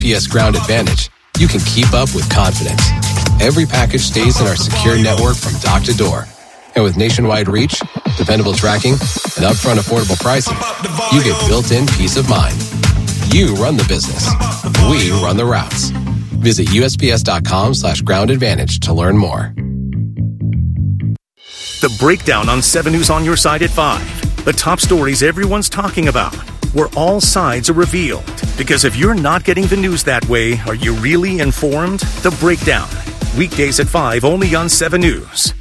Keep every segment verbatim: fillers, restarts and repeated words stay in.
P S Ground Advantage, you can keep up with confidence. Every package stays in our secure network from dock to door. And with nationwide reach, dependable tracking, and upfront affordable pricing, you get built-in peace of mind. You run the business. We run the routes. Visit USPS.com slash ground advantage to learn more. The Breakdown on seven News on your side at five. The top stories everyone's talking about, where all sides are revealed. Because if you're not getting the news that way, are you really informed? The Breakdown. Weekdays at five, only on seven News.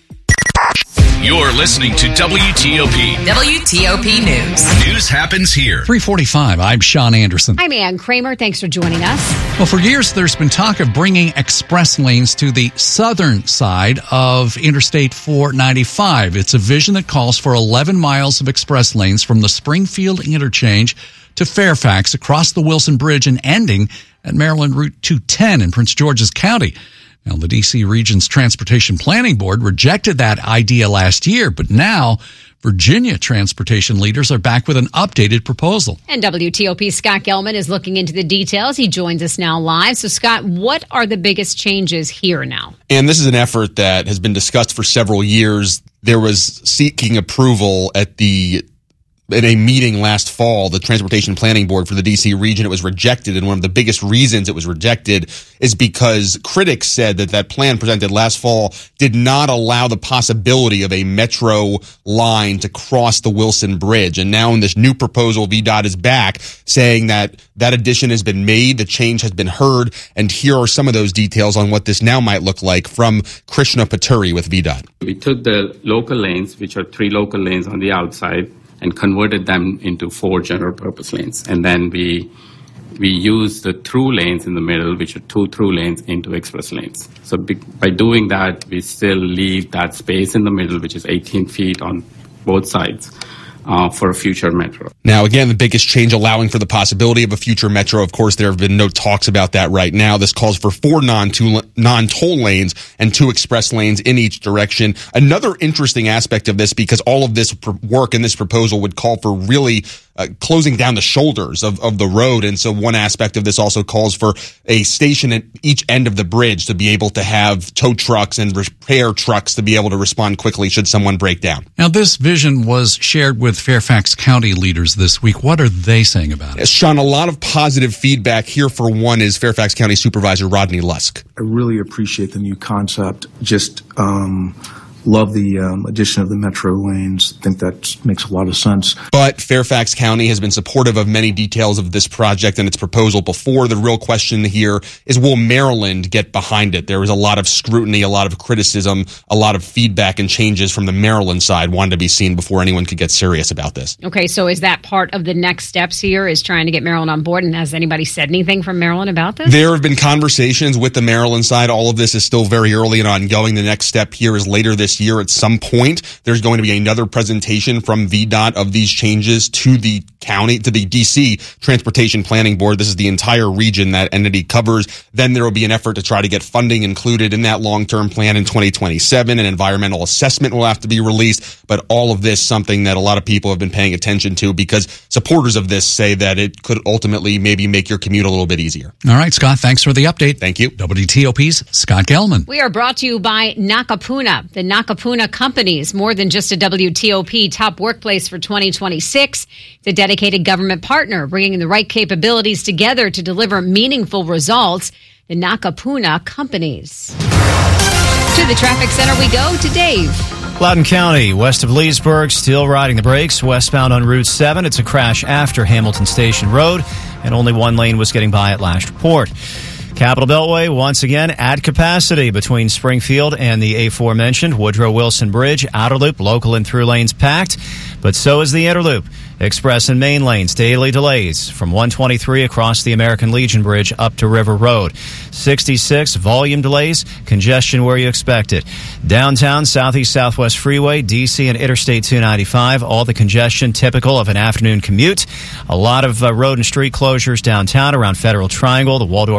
You're listening to W T O P. W T O P News. News happens here. three forty-five, I'm Sean Anderson. I'm Ann Kramer. Thanks for joining us. Well, for years, there's been talk of bringing express lanes to the southern side of Interstate four ninety-five. It's a vision that calls for eleven miles of express lanes from the Springfield interchange to Fairfax across the Wilson Bridge and ending at Maryland Route two ten in Prince George's County. Now, the D C Region's Transportation Planning Board rejected that idea last year, but now Virginia transportation leaders are back with an updated proposal. And W T O P's Scott Gelman is looking into the details. He joins us now live. So, Scott, what are the biggest changes here now? And this is an effort that has been discussed for several years. There was seeking approval at the At a meeting last fall, the Transportation Planning Board for the D C region, it was rejected. And one of the biggest reasons it was rejected is because critics said that that plan presented last fall did not allow the possibility of a metro line to cross the Wilson Bridge. And now in this new proposal, V DOT is back saying that that addition has been made, the change has been heard. And here are some of those details on what this now might look like from Krishna Paturi with V DOT. We took the local lanes, which are three local lanes on the outside, and converted them into four general purpose lanes. And then we we use the through lanes in the middle, which are two through lanes, into express lanes. So be, by doing that, we still leave that space in the middle, which is eighteen feet on both sides, uh, for a future metro. Now, again, the biggest change allowing for the possibility of a future metro. Of course, there have been no talks about that right now. This calls for four non-toll non-toll lanes and two express lanes in each direction. Another interesting aspect of this, because all of this work in this proposal would call for really uh, closing down the shoulders of, of the road. And so one aspect of this also calls for a station at each end of the bridge to be able to have tow trucks and repair trucks to be able to respond quickly should someone break down. Now, this vision was shared with Fairfax County leaders this week. What are they saying about it? Sean, a lot of positive feedback here. For one is Fairfax County Supervisor Rodney Lusk. I really appreciate the new concept. Just um, love the um, addition of the metro lanes. I think that makes a lot of sense. But Fairfax County has been supportive of many details of this project and its proposal before. The real question here is, will Maryland get behind it? There was a lot of scrutiny, a lot of criticism, a lot of feedback and changes from the Maryland side wanted to be seen before anyone could get serious about this. Okay, so is that part of the next steps here, is trying to get Maryland on board? And has anybody said anything from Maryland about this? There have been conversations with the Maryland side. All of this is still very early and ongoing. The next step here is later this year at some point. There's going to be another presentation from V DOT of these changes to the county, to the D C Transportation Planning Board. This is the entire region that entity covers. Then there will be an effort to try to get funding included in that long-term plan in twenty twenty-seven. An environmental assessment will have to be released. But all of this, something that a lot of people have been paying attention to, because supporters of this say that it could ultimately maybe make your commute a little bit easier. All right, Scott, thanks for the update. Thank you. W T O P's Scott Gelman. We are brought to you by Nakapuna, the Nakapuna Companies, more than just a W T O P top workplace for twenty twenty-six. It's a dedicated government partner, bringing the right capabilities together to deliver meaningful results. The Nakapuna Companies. To the traffic center we go, to Dave. Loudoun County, west of Leesburg, still riding the brakes. Westbound on Route seven, it's a crash after Hamilton Station Road, and only one lane was getting by at last report. Capital Beltway, once again, at capacity between Springfield and the aforementioned Woodrow Wilson Bridge. Outer loop, local and through lanes packed, but so is the inner loop. Express and main lanes, daily delays from one twenty-three across the American Legion Bridge up to River Road. sixty-six, volume delays, congestion where you expect it. Downtown, Southeast Southwest Freeway, D C and Interstate two ninety-five, all the congestion typical of an afternoon commute. A lot of uh, road and street closures downtown around Federal Triangle, the Waldorf Astoria.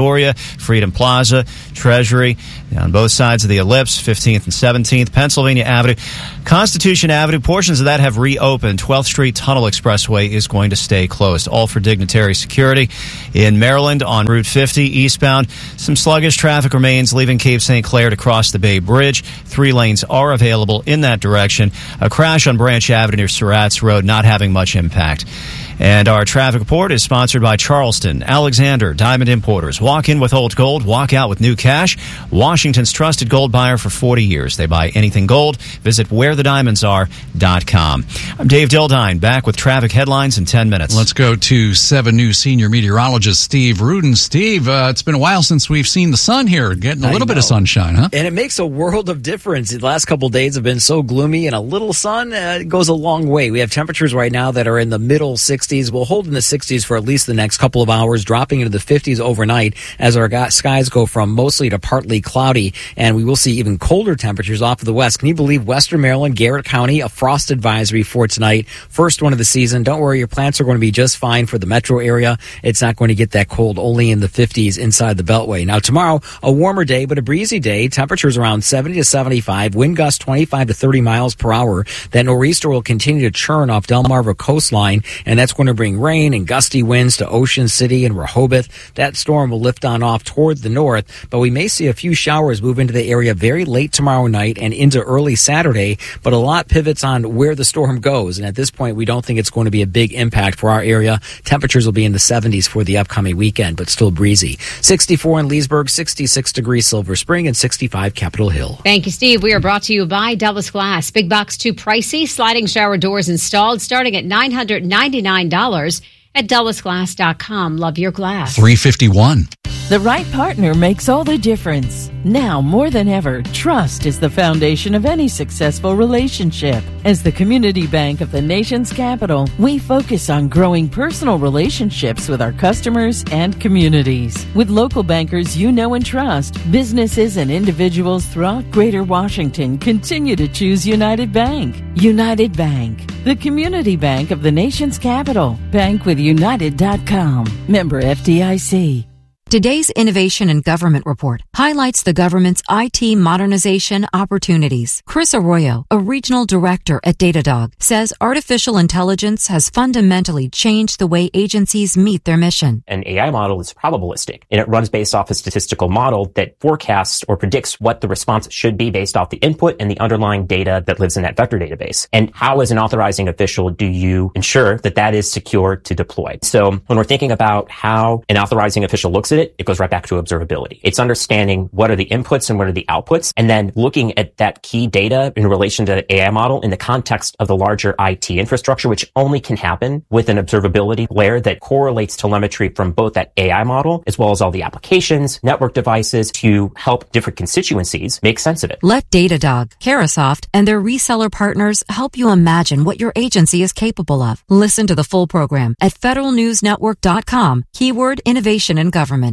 Astoria, Freedom Plaza, Treasury, on both sides of the Ellipse, fifteenth and seventeenth, Pennsylvania Avenue. Constitution Avenue, portions of that have reopened. twelfth Street Tunnel Expressway is going to stay closed, all for dignitary security. In Maryland, on Route fifty, eastbound, some sluggish traffic remains leaving Cape Saint Clair to cross the Bay Bridge. Three lanes are available in that direction. A crash on Branch Avenue near Surratt's Road not having much impact. And our traffic report is sponsored by Charleston, Alexander, Diamond Importers. Walk in with old gold, walk out with new cash. Washington's trusted gold buyer for forty years. They buy anything gold. Visit where the diamonds are dot com. I'm Dave Dildine, back with traffic headlines in ten minutes. Let's go to seven News senior meteorologist Steve Rudin. Steve, uh, it's been a while since we've seen the sun here, getting a little bit of sunshine, huh? And it makes a world of difference. The last couple of days have been so gloomy, and a little sun uh, goes a long way. We have temperatures right now that are in the middle sixties. We'll hold in the sixties for at least the next couple of hours, dropping into the fifties overnight as our skies go from mostly to partly cloudy, and we will see even colder temperatures off of the west. Can you believe Western Maryland, Garrett County, a frost advisory for tonight, first one of the season. Don't worry, your plants are going to be just fine for the metro area. It's not going to get that cold, only in the fifties inside the Beltway. Now tomorrow, a warmer day, but a breezy day. Temperatures around seventy to seventy-five, wind gusts twenty-five to thirty miles per hour. That nor'easter will continue to churn off Delmarva coastline, and that's going to bring rain and gusty winds to Ocean City and Rehoboth. That storm will lift on off toward the north, but we may see a few showers move into the area very late tomorrow night and into early Saturday, but a lot pivots on where the storm goes, and at this point we don't think it's going to be a big impact for our area. Temperatures will be in the seventies for the upcoming weekend, but still breezy. sixty-four in Leesburg, sixty-six degrees Silver Spring, and sixty-five Capitol Hill. Thank you, Steve. We are brought to you by Dulles Glass. Big box too pricey. Sliding shower doors installed starting at nine hundred ninety-nine dollars at dulles glass dot com. Love your glass. three fifty-one. The right partner makes all the difference. Now, more than ever, trust is the foundation of any successful relationship. As the community bank of the nation's capital, we focus on growing personal relationships with our customers and communities. With local bankers you know and trust, businesses and individuals throughout Greater Washington continue to choose United Bank. United Bank, the community bank of the nation's capital. Bank with united dot com. Member F D I C. Today's Innovation in Government report highlights the government's I T modernization opportunities. Chris Arroyo, a regional director at Datadog, says artificial intelligence has fundamentally changed the way agencies meet their mission. An A I model is probabilistic, and it runs based off a statistical model that forecasts or predicts what the response should be based off the input and the underlying data that lives in that vector database. And how, as an authorizing official, do you ensure that that is secure to deploy? So when we're thinking about how an authorizing official looks at it, it goes right back to observability. It's understanding what are the inputs and what are the outputs, and then looking at that key data in relation to the A I model in the context of the larger I T infrastructure, which only can happen with an observability layer that correlates telemetry from both that A I model as well as all the applications, network devices to help different constituencies make sense of it. Let Datadog, Carahsoft, and their reseller partners help you imagine what your agency is capable of. Listen to the full program at federal news network dot com, keyword innovation in government.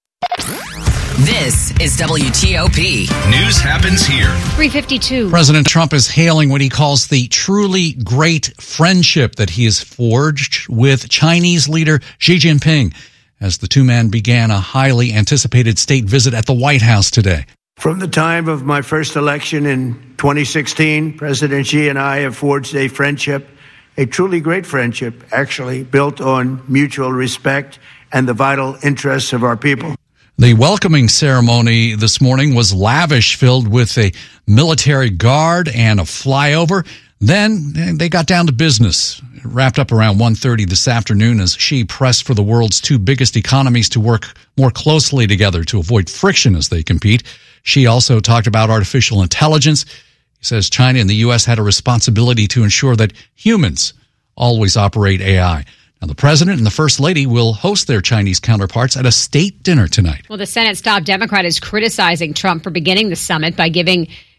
This is W T O P. News happens here. three fifty-two. President Trump is hailing what he calls the truly great friendship that he has forged with Chinese leader Xi Jinping as the two men began a highly anticipated state visit at the White House today. From the time of my first election in twenty sixteen, President Xi and I have forged a friendship, a truly great friendship, actually, built on mutual respect and the vital interests of our people. The welcoming ceremony this morning was lavish, filled with a military guard and a flyover. Then they got down to business. It wrapped up around one thirty this afternoon as Xi pressed for the world's two biggest economies to work more closely together to avoid friction as they compete. Xi also talked about artificial intelligence. He says China and the U S had a responsibility to ensure that humans always operate A I. Now, the president and the first lady will host their Chinese counterparts at a state dinner tonight. Well, the Senate's top Democrat is criticizing Trump for beginning the summit by giving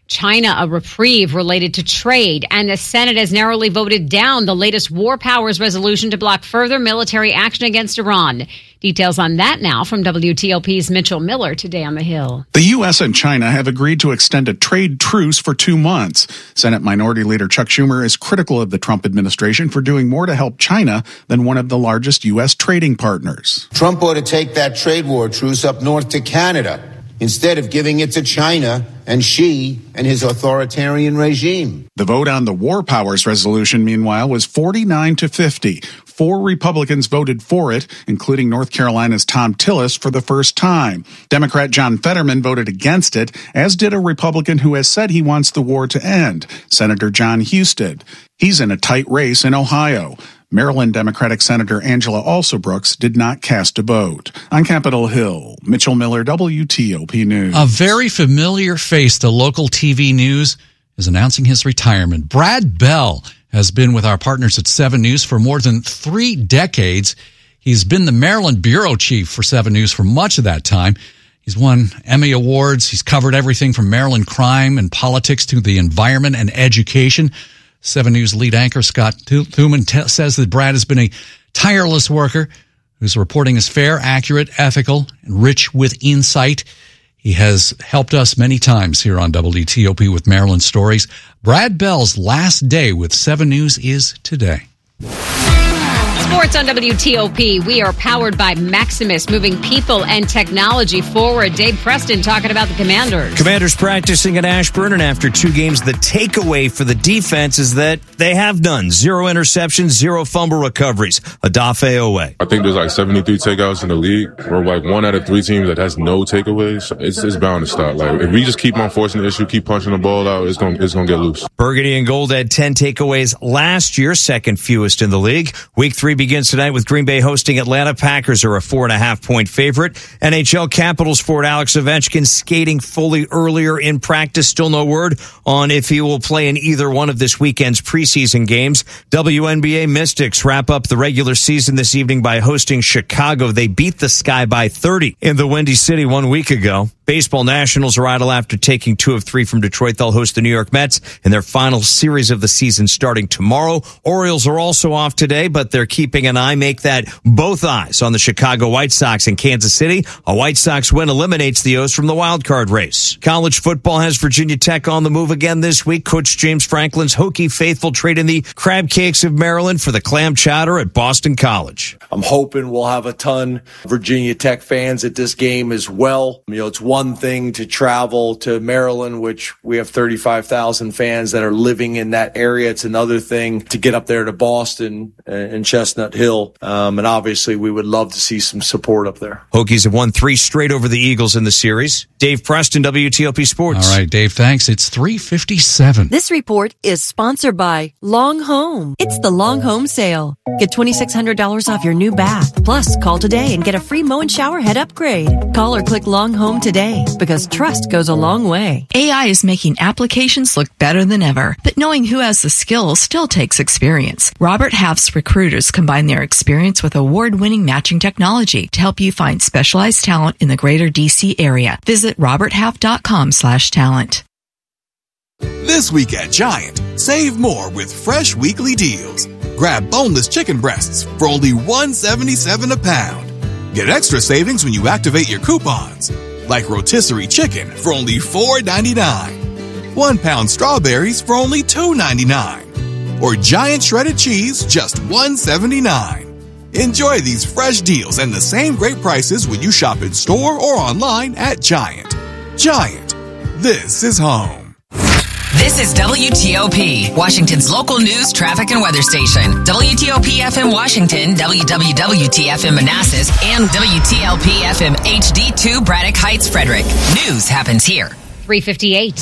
China a reprieve related to trade, and the Senate has narrowly voted down the latest war powers resolution to block further military action against Iran. Details on that now from W T O P's Mitchell Miller today on the Hill. The U S and China have agreed to extend a trade truce for two months. Senate Minority Leader Chuck Schumer is critical of the Trump administration for doing more to help China than one of the largest U S trading partners. Trump ought to take that trade war truce up north to Canada instead of giving it to China and Xi and his authoritarian regime. The vote on the war powers resolution, meanwhile, was forty-nine to fifty. Four Republicans voted for it, including North Carolina's Tom Tillis for the first time. Democrat John Fetterman voted against it, as did a Republican who has said he wants the war to end, Senator John Husted. He's in a tight race in Ohio. Maryland Democratic Senator Angela Alsobrooks did not cast a vote. On Capitol Hill, Mitchell Miller, W T O P News. A very familiar face to local T V news is announcing his retirement. Brad Bell has been with our partners at seven News for more than three decades. He's been the Maryland bureau chief for seven News for much of that time. He's won Emmy Awards. He's covered everything from Maryland crime and politics to the environment and education. seven News lead anchor Scott Thuman t- says that Brad has been a tireless worker whose reporting is fair, accurate, ethical, and rich with insight. He has helped us many times here on W T O P with Maryland Stories. Brad Bell's last day with seven News is today. Sports on W T O P. We are powered by Maximus, moving people and technology forward. Dave Preston talking about the Commanders. Commanders practicing at Ashburn, and after two games, the takeaway for the defense is that they have none. Zero interceptions, zero fumble recoveries. Adafe Owe. I think there's like seventy-three takeouts in the league. We're like one out of three teams that has no takeaways. It's, it's bound to stop. Like if we just keep on forcing the issue, keep punching the ball out, it's gonna it's gonna get loose. Burgundy and Gold had ten takeaways last year, second fewest in the league. Week three begins tonight with Green Bay hosting Atlanta. Packers are a four and a half point favorite. N H L Capitals forward Alex Ovechkin skating fully earlier in practice. Still no word on if he will play in either one of this weekend's preseason games. W N B A Mystics wrap up the regular season this evening by hosting Chicago. They beat the Sky by thirty in the Windy City one week ago. Baseball Nationals are idle after taking two of three from Detroit. They'll host the New York Mets in their final series of the season starting tomorrow. Orioles are also off today, but they're keeping an eye. Make that both eyes on the Chicago White Sox in Kansas City. A White Sox win eliminates the O's from the wild card race. College football has Virginia Tech on the move again this week. Coach James Franklin's Hokie faithful trade in the crab cakes of Maryland for the clam chowder at Boston College. I'm hoping we'll have a ton of Virginia Tech fans at this game as well. You know, it's one thing to travel to Maryland, which we have thirty-five thousand fans that are living in that area. It's another thing to get up there to Boston and Chestnut Hill. Um, and obviously we would love to see some support up there. Hokies have won three straight over the Eagles in the series. Dave Preston, W T O P Sports. All right, Dave, thanks. It's three fifty-seven. This report is sponsored by Long Home. It's the Long Home sale. Get twenty-six hundred dollars off your new bath. Plus, call today and get a free mow and shower head upgrade. Call or click Long Home today because trust goes a long way. A I is making applications look better than ever, but knowing who has the skills still takes experience. Robert Half's recruiters combine their experience with award-winning matching technology to help you find specialized talent in the greater D C area. Visit roberthalf.com slash talent. This week at Giant, save more with fresh weekly deals. Grab boneless chicken breasts for only one dollar and seventy-seven cents a pound. Get extra savings when you activate your coupons, like rotisserie chicken for only four ninety-nine, one pound strawberries for only two ninety-nine, or Giant shredded cheese just one seventy-nine. Enjoy these fresh deals and the same great prices when you shop in store or online at Giant. Giant, this is home. This is W T O P, Washington's local news, traffic, and weather station. W T O P F M Washington, W W W T F M Manassas, and W T L P F M H D two Braddock Heights, Frederick. News happens here. three fifty-eight.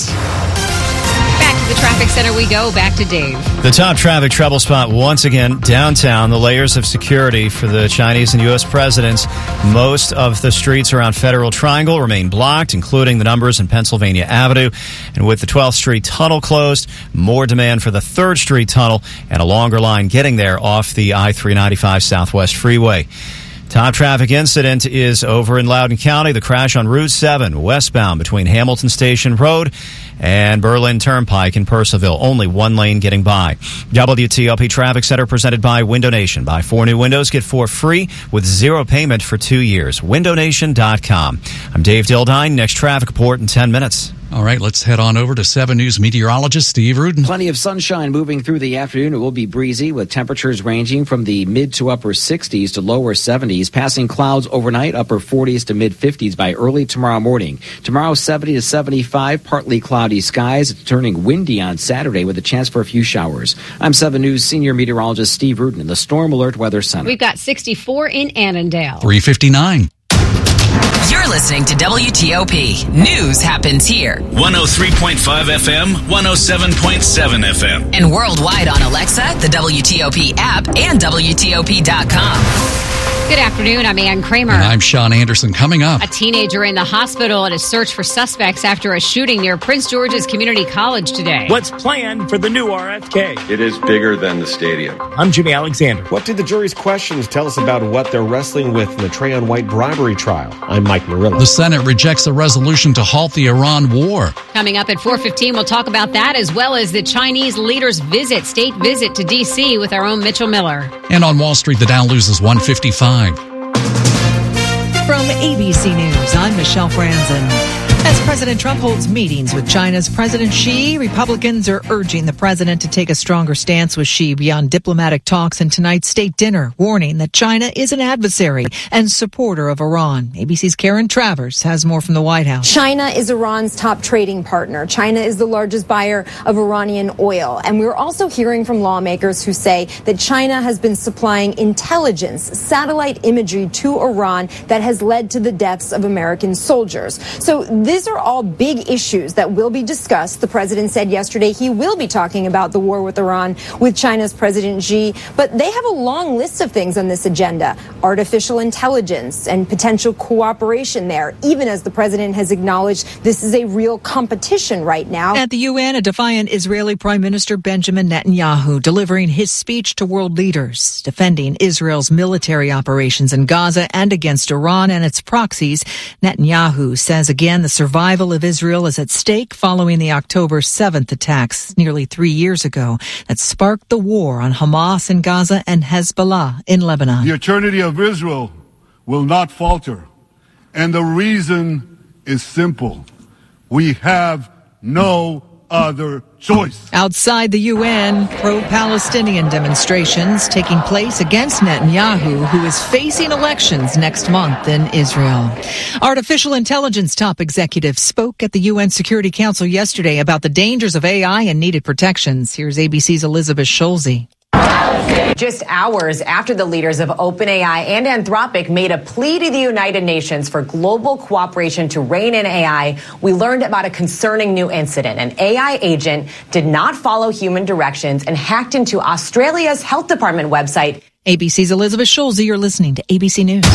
Back to the traffic center we go. Back to Dave. The top traffic trouble spot once again downtown. The layers of security for the Chinese and U S presidents. Most of the streets around Federal Triangle remain blocked, including the numbers in Pennsylvania Avenue. And with the twelfth Street Tunnel closed, more demand for the third Street Tunnel and a longer line getting there off the I three ninety-five Southwest Freeway. Top traffic incident is over in Loudoun County. The crash on Route seven westbound between Hamilton Station Road And Berlin Turnpike in Purcellville, only one lane getting by. W T O P Traffic Center presented by Window Nation. Buy four new windows, get four free with zero payment for two years. window nation dot com. I'm Dave Dildine. Next traffic report in ten minutes. All right, let's head on over to seven News meteorologist Steve Rudin. Plenty of sunshine moving through the afternoon. It will be breezy with temperatures ranging from the mid to upper sixties to lower seventies, passing clouds overnight, upper forties to mid fifties by early tomorrow morning. Tomorrow, seventy to seventy-five, partly cloudy skies. It's turning windy on Saturday with a chance for a few showers. I'm seven News senior meteorologist Steve Rudin in the Storm Alert Weather Center. We've got sixty-four in Annandale. three fifty-nine. You're listening to W T O P. News happens here. one oh three point five F M, one oh seven point seven F M. And worldwide on Alexa, the W T O P app, and W T O P dot com. Good afternoon. I'm Ann Kramer. And I'm Sean Anderson. Coming up, a teenager in the hospital in a search for suspects after a shooting near Prince George's Community College today. What's planned for the new R F K? It is bigger than the stadium. I'm Jimmy Alexander. What did the jury's questions tell us about what they're wrestling with in the Trayon White bribery trial? I'm Mike Murillo. The Senate rejects a resolution to halt the Iran war. Coming up at four fifteen, we'll talk about that as well as the Chinese leader's visit, state visit to D C with our own Mitchell Miller. And on Wall Street, the Dow loses one fifty-five. From A B C News, I'm Michelle Franzen. As President Trump holds meetings with China's President Xi, Republicans are urging the president to take a stronger stance with Xi beyond diplomatic talks in tonight's state dinner, warning that China is an adversary and supporter of Iran. A B C's Karen Travers has more from the White House. China is Iran's top trading partner. China is the largest buyer of Iranian oil. And we're also hearing from lawmakers who say that China has been supplying intelligence, satellite imagery to Iran that has led to the deaths of American soldiers. So these are all big issues that will be discussed. The president said yesterday he will be talking about the war with Iran with China's President Xi, but they have a long list of things on this agenda. Artificial intelligence and potential cooperation there, even as the president has acknowledged this is a real competition right now. At the U N, a defiant Israeli Prime Minister Benjamin Netanyahu delivering his speech to world leaders, defending Israel's military operations in Gaza and against Iran and its proxies. Netanyahu says again the survival of Israel is at stake following the October seventh attacks nearly three years ago that sparked the war on Hamas in Gaza and Hezbollah in Lebanon. The eternity of Israel will not falter, and the reason is simple. We have no other choice. Outside the U N, pro-Palestinian demonstrations taking place against Netanyahu, who is facing elections next month in Israel. Artificial intelligence top executives spoke at the U N Security Council yesterday about the dangers of A I and needed protections. Here's A B C's Elizabeth Scholze. Just hours after the leaders of OpenAI and Anthropic made a plea to the United Nations for global cooperation to rein in A I, we learned about a concerning new incident. An A I agent did not follow human directions and hacked into Australia's health department website. A B C's Elizabeth Scholze, you're listening to A B C News.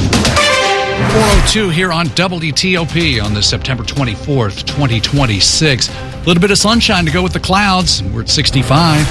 four oh two here on W T O P on this September twenty-fourth, twenty twenty-six. A little bit of sunshine to go with the clouds. We're at sixty-five.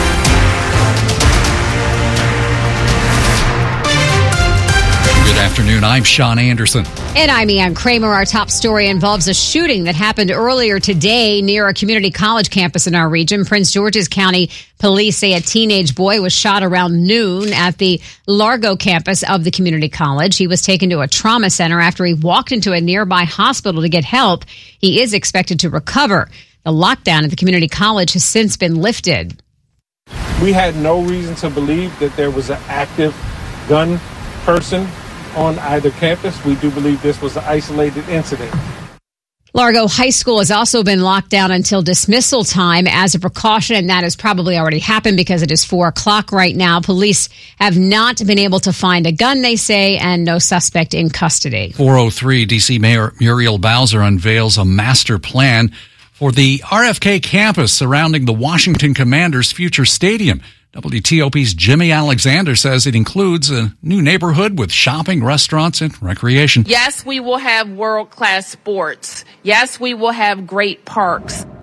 Good afternoon. I'm Sean Anderson. And I'm Ann Kramer. Our top story involves a shooting that happened earlier today near a community college campus in our region. Prince George's County police say a teenage boy was shot around noon at the Largo campus of the community college. He was taken to a trauma center after he walked into a nearby hospital to get help. He is expected to recover. The lockdown at the community college has since been lifted. We had no reason to believe that there was an active gun person on either campus. We do believe this was an isolated incident. Largo High School has also been locked down until dismissal time as a precaution, and that has probably already happened because it is four o'clock right now. Police have not been able to find a gun, they say, and no suspect in custody. four oh three, D C Mayor Muriel Bowser unveils a master plan for the R F K campus surrounding the Washington Commanders' future stadium. W T O P's Jimmy Alexander says it includes a new neighborhood with shopping, restaurants, and recreation. Yes, we will have world-class sports. Yes, we will have great parks.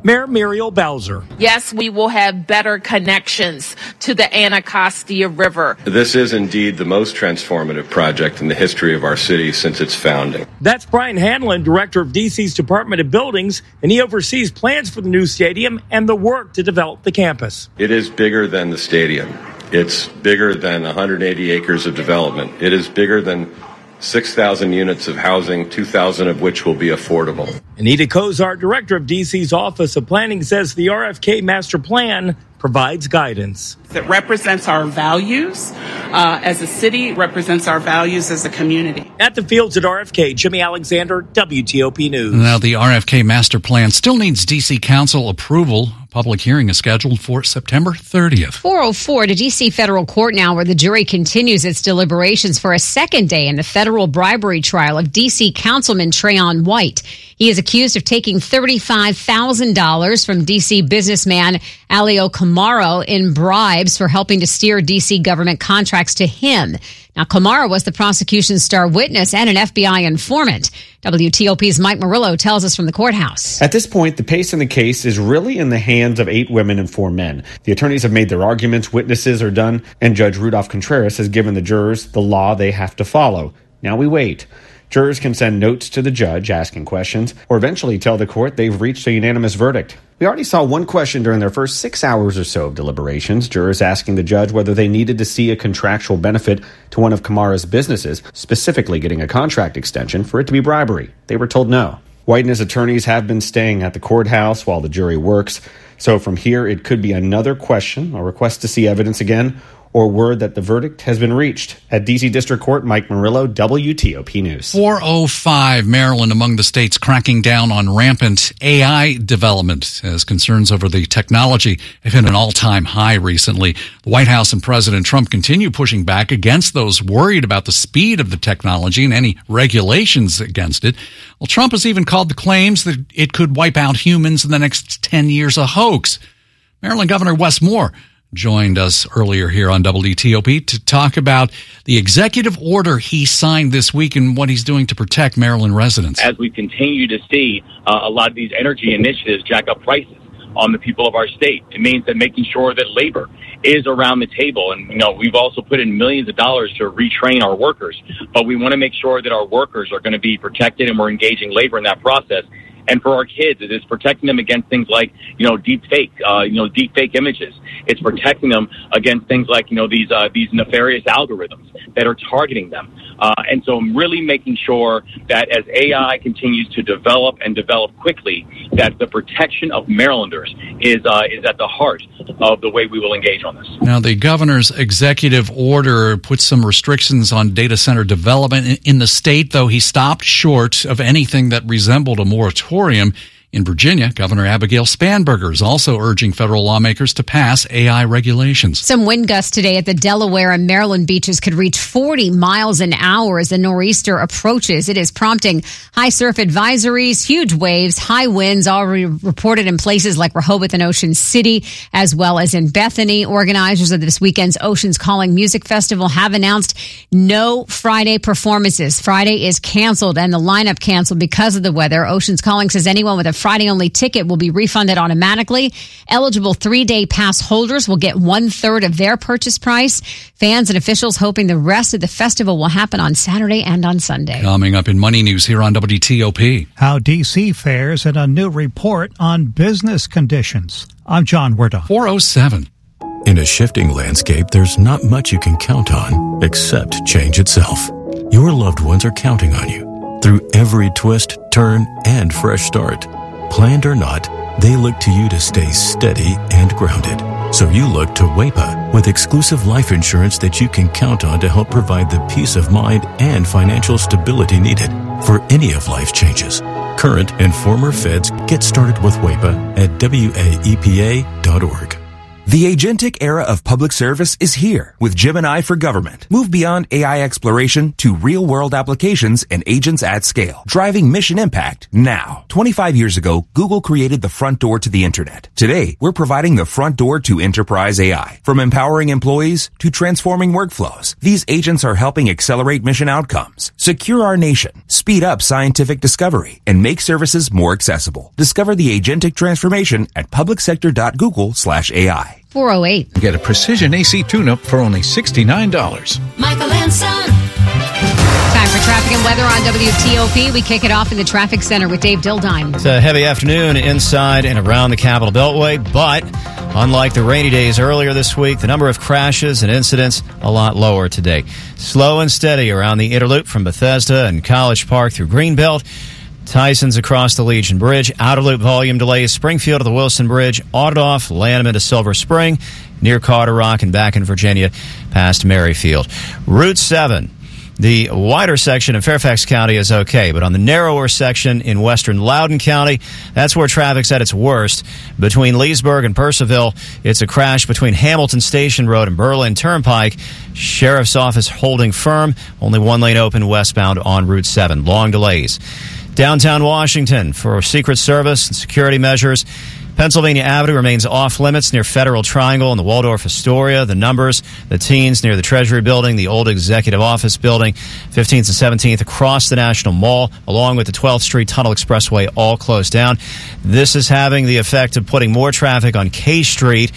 Mayor Muriel Bowser. Yes, we will have better connections to the Anacostia River. This is indeed the most transformative project in the history of our city since its founding. That's Brian Hanlon, director of D C's Department of Buildings, and he oversees plans for the new stadium and the work to develop the campus. It is bigger than the stadium. It's bigger than one hundred eighty acres of development. It is bigger than six thousand units of housing, two thousand of which will be affordable. Anita Kozar, director of D C's Office of Planning, says the R F K master plan provides guidance. It represents our values uh, as a city, represents our values as a community. At the fields at R F K, Jimmy Alexander, W T O P News. Now, the R F K master plan still needs D C Council approval. Public hearing is scheduled for September thirtieth. four oh four to D C federal court now, where the jury continues its deliberations for a second day in the federal bribery trial of D C Councilman Trayon White. He is accused of taking thirty-five thousand dollars from D C businessman Alio Camaro in bribes for helping to steer D C government contracts to him. Now, Camaro was the prosecution's star witness and an F B I informant. W T O P's Mike Murillo tells us from the courthouse. At this point, the pace in the case is really in the hands of eight women and four men. The attorneys have made their arguments, witnesses are done, and Judge Rudolph Contreras has given the jurors the law they have to follow. Now we wait. Jurors can send notes to the judge asking questions, or eventually tell the court they've reached a unanimous verdict. We already saw one question during their first six hours or so of deliberations, jurors asking the judge whether they needed to see a contractual benefit to one of Camara's businesses, specifically getting a contract extension for it to be bribery. They were told no. White and his attorneys have been staying at the courthouse while the jury works, so from here it could be another question, a request to see evidence again, or word that the verdict has been reached. At D C District Court, Mike Murillo, W T O P News. four oh five, Maryland among the states cracking down on rampant A I development as concerns over the technology have hit an all-time high recently. The White House and President Trump continue pushing back against those worried about the speed of the technology and any regulations against it. Well, Trump has even called the claims that it could wipe out humans in the next ten years a hoax. Maryland Governor Wes Moore joined us earlier here on W T O P to talk about the executive order he signed this week and what he's doing to protect Maryland residents. As we continue to see uh, a lot of these energy initiatives jack up prices on the people of our state, it means that making sure that labor is around the table. And, you know, we've also put in millions of dollars to retrain our workers, but we want to make sure that our workers are going to be protected and we're engaging labor in that process. And for our kids, it is protecting them against things like, you know, deep fake, uh, you know, deep fake images. It's protecting them against things like, you know, these uh, these nefarious algorithms that are targeting them. Uh, and so I'm really making sure that as A I continues to develop and develop quickly, that the protection of Marylanders is uh, is at the heart of the way we will engage on this. Now, the governor's executive order puts some restrictions on data center development in the state, though he stopped short of anything that resembled a moratorium. In Virginia, Governor Abigail Spanberger is also urging federal lawmakers to pass A I regulations. Some wind gusts today at the Delaware and Maryland beaches could reach forty miles an hour as the nor'easter approaches. It is prompting high surf advisories, huge waves, high winds already reported in places like Rehoboth and Ocean City, as well as in Bethany. Organizers of this weekend's Oceans Calling Music Festival have announced no Friday performances. Friday is canceled and the lineup canceled because of the weather. Oceans Calling says anyone with a Friday-only ticket will be refunded automatically. Eligible three-day pass holders will get one-third of their purchase price. Fans and officials hoping the rest of the festival will happen on Saturday and on Sunday. Coming up in Money News here on W T O P. How D C fares in a new report on business conditions. I'm John Werdoff. four oh seven. In a shifting landscape, there's not much you can count on except change itself. Your loved ones are counting on you through every twist, turn, and fresh start. Planned or not, they look to you to stay steady and grounded. So you look to W A P A with exclusive life insurance that you can count on to help provide the peace of mind and financial stability needed for any of life's changes. Current and former feds get started with W A P A at W A E P A dot org. The agentic era of public service is here with Gemini for Government. Move beyond A I exploration to real-world applications and agents at scale, driving mission impact now. twenty-five years ago, Google created the front door to the internet. Today, we're providing the front door to enterprise A I. From empowering employees to transforming workflows, these agents are helping accelerate mission outcomes, secure our nation, speed up scientific discovery, and make services more accessible. Discover the agentic transformation at publicsector.google slash AI. four oh eight. Get a precision A C tune-up for only sixty-nine dollars. Michael and Son. Time for traffic and weather on W T O P. We kick it off in the traffic center with Dave Dildine. It's a heavy afternoon inside and around the Capitol Beltway, but unlike the rainy days earlier this week, the number of crashes and incidents a lot lower today. Slow and steady around the Interloop from Bethesda and College Park through Greenbelt. Tyson's across the Legion Bridge. Outer Loop volume delays. Springfield to the Wilson Bridge. Audioff, Lanham into Silver Spring. Near Carter Rock and back in Virginia past Merrifield. Route seven. The wider section of Fairfax County is okay, but on the narrower section in western Loudoun County, that's where traffic's at its worst. Between Leesburg and Purcellville, it's a crash between Hamilton Station Road and Berlin Turnpike. Sheriff's Office holding firm. Only one lane open westbound on Route seven. Long delays. Downtown Washington for Secret Service and security measures. Pennsylvania Avenue remains off limits near Federal Triangle and the Waldorf Astoria. The numbers, the teens near the Treasury Building, the old Executive Office Building, fifteenth and seventeenth across the National Mall, along with the twelfth Street Tunnel Expressway all closed down. This is having the effect of putting more traffic on K Street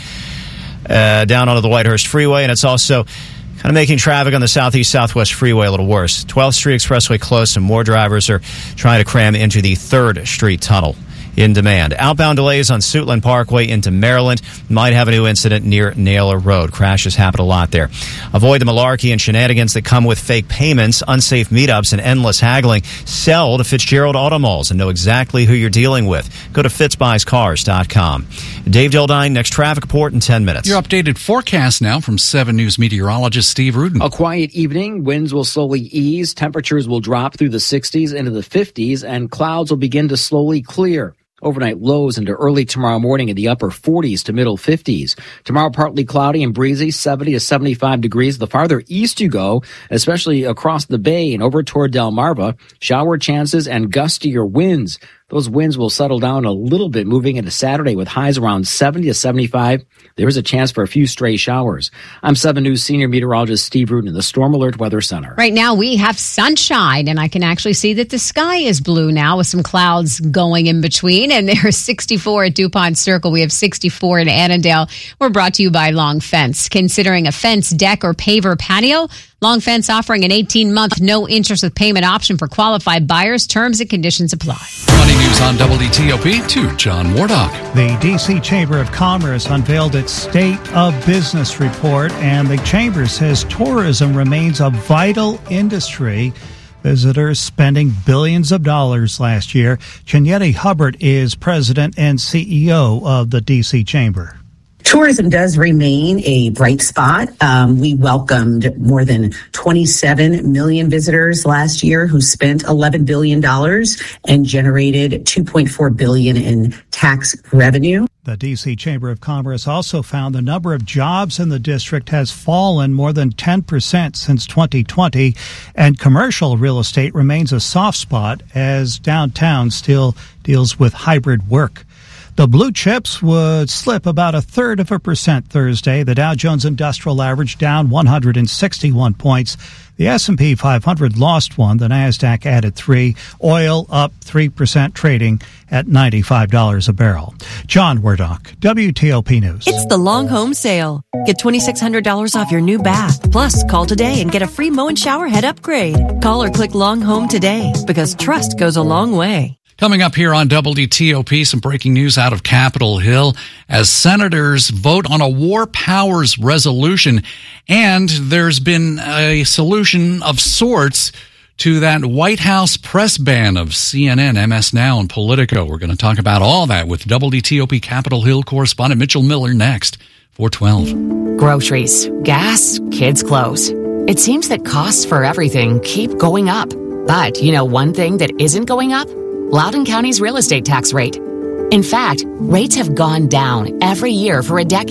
uh, down onto the Whitehurst Freeway, and it's also kind of making traffic on the Southeast-Southwest Freeway a little worse. twelfth Street Expressway closed, and more drivers are trying to cram into the third Street Tunnel. In demand. Outbound delays on Suitland Parkway into Maryland. Might have a new incident near Naylor Road. Crashes happen a lot there. Avoid the malarkey and shenanigans that come with fake payments, unsafe meetups, and endless haggling. Sell to Fitzgerald Auto Malls and know exactly who you're dealing with. Go to fitz buys cars dot com. Dave Dildine, next traffic report in ten minutes. Your updated forecast now from seven News meteorologist Steve Rudin. A quiet evening. Winds will slowly ease. Temperatures will drop through the sixties into the fifties, and clouds will begin to slowly clear. Overnight lows into early tomorrow morning in the upper forties to middle fifties. Tomorrow partly cloudy and breezy, seventy to seventy-five degrees. The farther east you go, especially across the bay and over toward Delmarva, shower chances and gustier winds. Those winds will settle down a little bit moving into Saturday with highs around seventy to seventy-five. There is a chance for a few stray showers. I'm seven News senior meteorologist Steve Rudin in the Storm Alert Weather Center. Right now we have sunshine, and I can actually see that the sky is blue now with some clouds going in between. And there's sixty-four at DuPont Circle. We have sixty-four in Annandale. We're brought to you by Long Fence. Considering a fence, deck, or paver patio, Long Fence offering an eighteen-month no-interest with payment option for qualified buyers. Terms and conditions apply. Money news on W T O P to John Wardock. The D C Chamber of Commerce unveiled its State of Business report, and the Chamber says tourism remains a vital industry. Visitors spending billions of dollars last year. Chinyette Hubbard is president and C E O of the D C Chamber. Tourism does remain a bright spot. Um, we welcomed more than twenty-seven million visitors last year who spent eleven billion dollars and generated two point four billion dollars in tax revenue. The D C Chamber of Commerce also found the number of jobs in the district has fallen more than ten percent since twenty twenty, and commercial real estate remains a soft spot as downtown still deals with hybrid work. The blue chips would slip about a third of a percent Thursday. The Dow Jones Industrial Average down one hundred sixty-one points. The S and P five hundred lost one. The NASDAQ added three. Oil up three percent, trading at ninety-five dollars a barrel. John Wardock, W T O P News. It's the long home sale. Get twenty-six hundred dollars off your new bath. Plus, call today and get a free Mow and Shower Head upgrade. Call or click Long Home today, because trust goes a long way. Coming up here on W T O P, some breaking news out of Capitol Hill as senators vote on a war powers resolution, and there's been a solution of sorts to that White House press ban of C N N, M S Now, and Politico. We're going to talk about all that with W T O P Capitol Hill correspondent Mitchell Miller next, four twelve. Groceries, gas, kids' clothes. It seems that costs for everything keep going up. But you know one thing that isn't going up? Loudoun County's real estate tax rate. In fact, rates have gone down every year for a decade.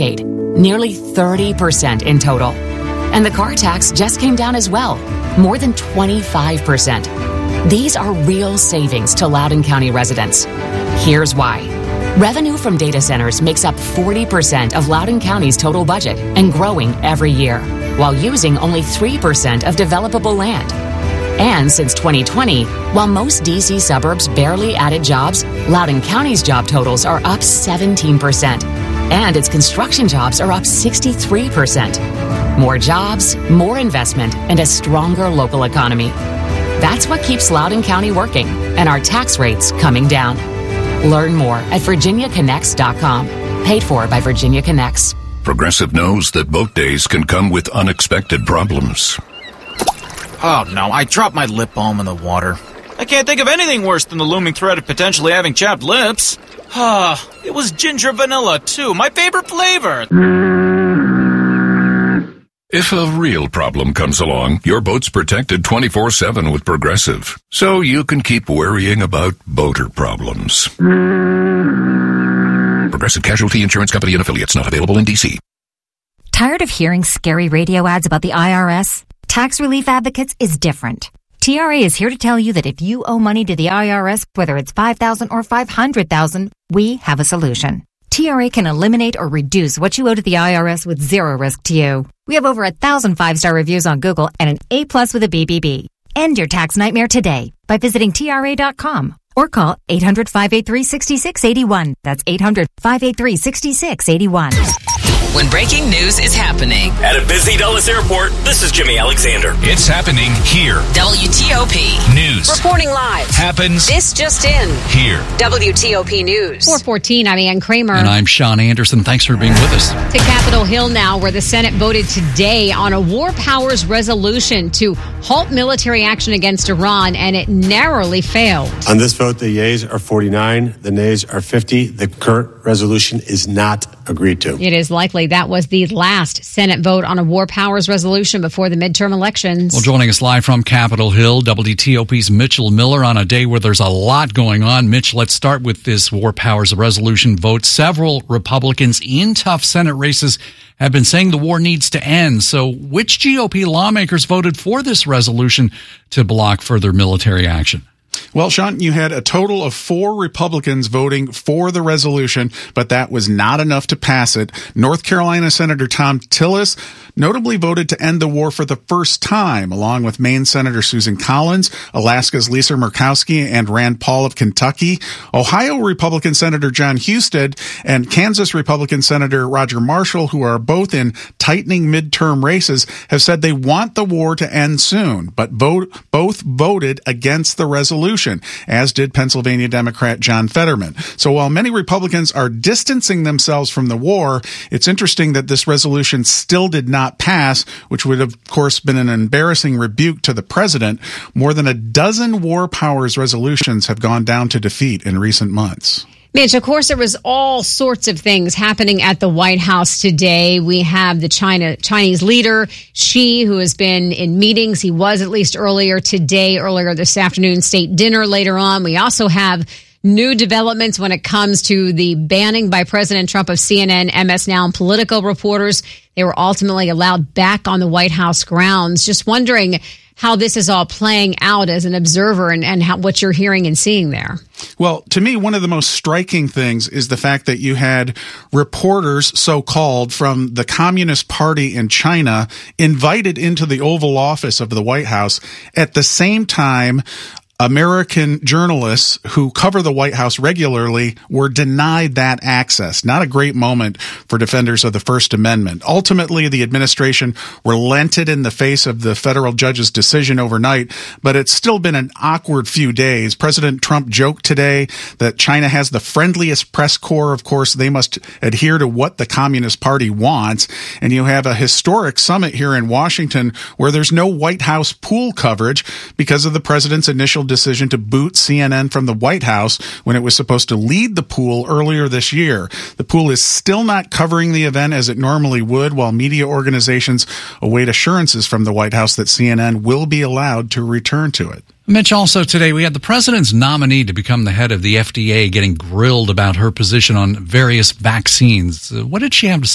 nearly thirty percent in total. And the car tax just came down as well, more than twenty-five percent. These are real savings to Loudoun County residents. Here's why. Revenue from data centers makes up forty percent of Loudoun County's total budget and growing every year, while using only three percent of developable land. And since twenty twenty, while most D C suburbs barely added jobs, Loudoun County's job totals are up seventeen percent. And its construction jobs are up sixty-three percent. More jobs, more investment, and a stronger local economy. That's what keeps Loudoun County working and our tax rates coming down. Learn more at virginia connects dot com. Paid for by Virginia Connects. Progressive knows that boat days can come with unexpected problems. Oh no, I dropped my lip balm in the water. I can't think of anything worse than the looming threat of potentially having chapped lips. Ah, it was ginger vanilla too, my favorite flavor. If a real problem comes along, your boat's protected twenty-four seven with Progressive, so you can keep worrying about boater problems. Progressive Casualty Insurance Company and Affiliates, not available in D C. Tired of hearing scary radio ads about the I R S? Tax Relief Advocates is different. T R A is here to tell you that if you owe money to the I R S, whether it's five thousand dollars or five hundred thousand dollars, we have a solution. T R A can eliminate or reduce what you owe to the I R S with zero risk to you. We have over a thousand five-star reviews on Google and an A plus with a B B B. End your tax nightmare today by visiting T R A dot com or call eight hundred, five eight three, six six eight one. That's eight hundred, five eight three, six six eight one. When breaking news is happening. At a busy Dulles airport, this is Jimmy Alexander. It's happening here. W T O P. News. Reporting live. Happens. This just in. Here. W T O P News. four fourteen, I'm Ann Kramer. And I'm Sean Anderson. Thanks for being with us. To Capitol Hill now, where the Senate voted today on a war powers resolution to halt military action against Iran, and it narrowly failed. On this vote, the yeas are forty-nine, the nays are fifty. The current resolution is not agreed to. It is likely that was the last Senate vote on a war powers resolution before the midterm elections. Well, joining us live from Capitol Hill, W T O P's Mitchell Miller on a day where there's a lot going on. Mitch, let's start with this war powers resolution vote. Several Republicans in tough Senate races have been saying the war needs to end. So which G O P lawmakers voted for this resolution to block further military action? Well, Sean, you had a total of four Republicans voting for the resolution, but that was not enough to pass it. North Carolina Senator Thom Tillis notably voted to end the war for the first time, along with Maine Senator Susan Collins, Alaska's Lisa Murkowski, and Rand Paul of Kentucky. Ohio Republican Senator John Husted and Kansas Republican Senator Roger Marshall, who are both in tightening midterm races, have said they want the war to end soon, but vote, both voted against the resolution, as did Pennsylvania Democrat John Fetterman. So while many Republicans are distancing themselves from the war, it's interesting that this resolution still did not pass, which would have, of course, been an embarrassing rebuke to the president. More than a dozen war powers resolutions have gone down to defeat in recent months. Mitch, of course, there was all sorts of things happening at the White House today. We have the China Chinese leader, Xi, who has been in meetings. He was at least earlier today, earlier this afternoon, state dinner later on. We also have new developments when it comes to the banning by President Trump of C N N, M S Now, and Politico reporters. They were ultimately allowed back on the White House grounds. Just wondering how this is all playing out as an observer and, and how, what you're hearing and seeing there. Well, to me, one of the most striking things is the fact that you had reporters, so-called, from the Communist Party in China invited into the Oval Office of the White House at the same time American journalists who cover the White House regularly were denied that access. Not a great moment for defenders of the First Amendment. Ultimately, the administration relented in the face of the federal judge's decision overnight, but it's still been an awkward few days. President Trump joked today that China has the friendliest press corps. Of course, they must adhere to what the Communist Party wants. And you have a historic summit here in Washington where there's no White House pool coverage because of the president's initial decision to boot C N N from the White House when it was supposed to lead the pool earlier this year. The pool is still not covering the event as it normally would, while media organizations await assurances from the White House that C N N will be allowed to return to it. Mitch, also today we had the president's nominee to become the head of the F D A getting grilled about her position on various vaccines. Uh, what did she have to say here?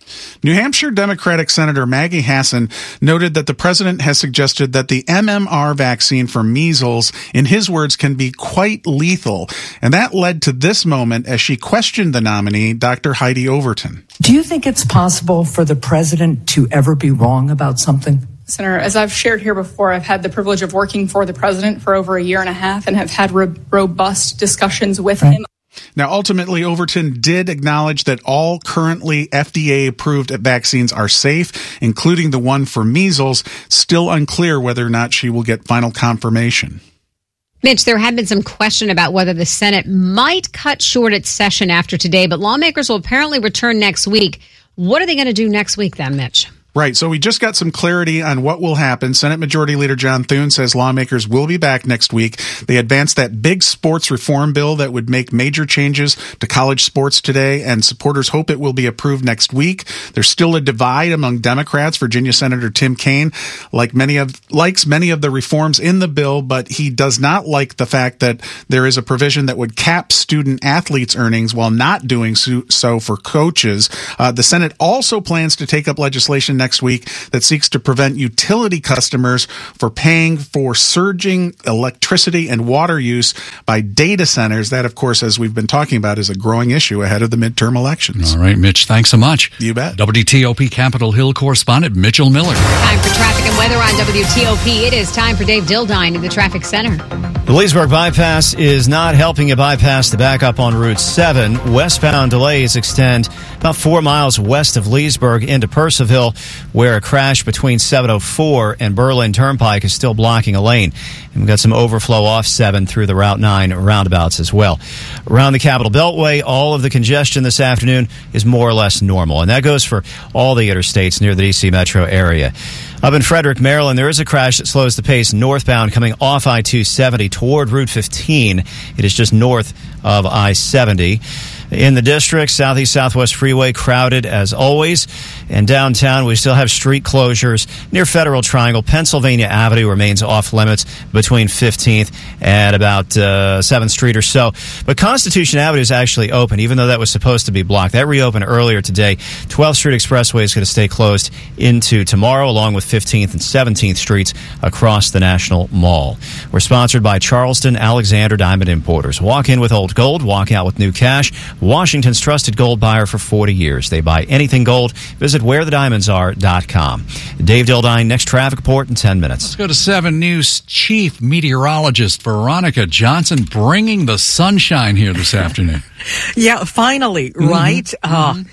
New Hampshire Democratic Senator Maggie Hassan noted that the president has suggested that the M M R vaccine for measles, in his words, can be quite lethal. And that led to this moment as she questioned the nominee, Doctor Heidi Overton. Do you think it's possible for the president to ever be wrong about something? Senator, as I've shared here before, I've had the privilege of working for the president for over a year and a half and have had ro- robust discussions with right. him. Now, ultimately, Overton did acknowledge that all currently F D A-approved vaccines are safe, including the one for measles. Still unclear whether or not she will get final confirmation. Mitch, there had been some question about whether the Senate might cut short its session after today, but lawmakers will apparently return next week. What are they going to do next week then, Mitch? Right. So we just got some clarity on what will happen. Senate Majority Leader John Thune says lawmakers will be back next week. They advanced that big sports reform bill that would make major changes to college sports today, and supporters hope it will be approved next week. There's still a divide among Democrats. Virginia Senator Tim Kaine, like many of, likes many of the reforms in the bill, but he does not like the fact that there is a provision that would cap student athletes' earnings while not doing so, so for coaches. Uh, the Senate also plans to take up legislation next week that seeks to prevent utility customers for paying for surging electricity and water use by data centers. That, of course, as we've been talking about, is a growing issue ahead of the midterm elections. All right, Mitch, thanks so much. You bet. W T O P Capitol Hill correspondent Mitchell Miller. Time for traffic and weather on W T O P. It is time for Dave Dildine in the traffic center. The Leesburg bypass is not helping you bypass the backup on Route seven. Westbound delays extend about four miles west of Leesburg into Purcellville, where a crash between seven oh four and Berlin Turnpike is still blocking a lane. And we've got some overflow off seven through the Route nine roundabouts as well. Around the Capitol Beltway, all of the congestion this afternoon is more or less normal. And that goes for all the interstates near the D C metro area. Up in Frederick, Maryland, there is a crash that slows the pace northbound coming off I two seventy toward Route fifteen. It is just north of I seventy. In the district, Southeast Southwest Freeway crowded as always. And downtown, we still have street closures near Federal Triangle. Pennsylvania Avenue remains off limits between fifteenth and about uh, seventh Street or so. But Constitution Avenue is actually open, even though that was supposed to be blocked. That reopened earlier today. twelfth Street Expressway is going to stay closed into tomorrow, along with fifteenth and seventeenth Streets across the National Mall. We're sponsored by Charleston Alexander Diamond Importers. Walk in with old gold, walk out with new cash. Washington's trusted gold buyer for forty years. They buy anything gold. Visit where the diamonds are dot com. Dave Dildine, next traffic report in ten minutes. Let's go to seven News Chief Meteorologist Veronica Johnson, bringing the sunshine here this afternoon. Yeah, finally, mm-hmm. right? Mm-hmm. Uh,